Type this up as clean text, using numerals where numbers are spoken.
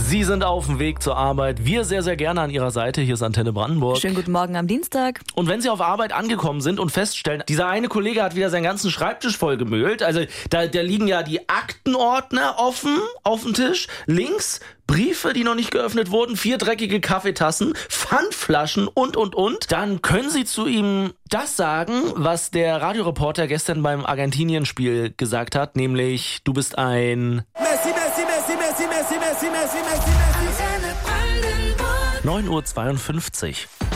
Sie sind auf dem Weg zur Arbeit. Wir sehr, sehr gerne an Ihrer Seite. Hier ist Antenne Brandenburg. Schönen guten Morgen am Dienstag. Und wenn Sie auf Arbeit angekommen sind und feststellen, dieser eine Kollege hat wieder seinen ganzen Schreibtisch vollgemüllt, also da liegen ja die Aktenordner offen auf dem Tisch, links Briefe, die noch nicht geöffnet wurden, 4 dreckige Kaffeetassen, Pfandflaschen und. Dann können Sie zu ihm das sagen, was der Radioreporter gestern beim Argentinien-Spiel gesagt hat, nämlich, du bist ein... Messi, Messi, Messi, Messi, Messi, Messi, Messi, Messi, Messi, Messi. 9:52 Uhr.